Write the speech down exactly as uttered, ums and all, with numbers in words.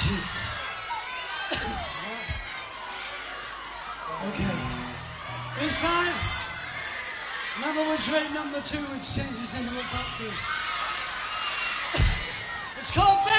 you. Okay. This time, number which rate number two, which changes into a pop beat. It's called